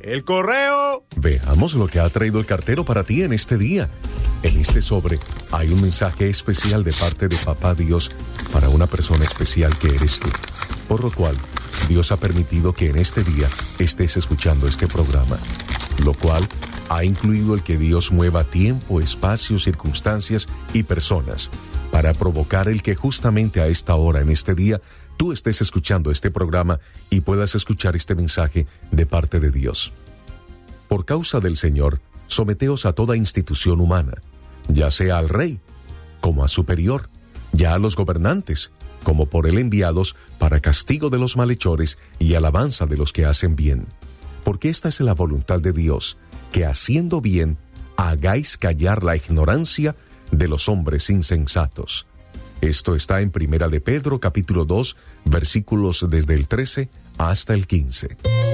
¡El correo! Veamos lo que ha traído el cartero para ti en este día. En este sobre hay un mensaje especial de parte de Papá Dios para una persona especial que eres tú. Por lo cual, Dios ha permitido que en este día estés escuchando este programa, lo cual ha incluido el que Dios mueva tiempo, espacio, circunstancias y personas para provocar el que justamente a esta hora, en este día, tú estés escuchando este programa y puedas escuchar este mensaje de parte de Dios. Por causa del Señor, someteos a toda institución humana, ya sea al rey, como a superior, ya a los gobernantes, como por él enviados para castigo de los malhechores y alabanza de los que hacen bien. Porque esta es la voluntad de Dios, que haciendo bien, hagáis callar la ignorancia de los hombres insensatos. Esto está en Primera de Pedro, capítulo 2, versículos desde el 13 hasta el 15.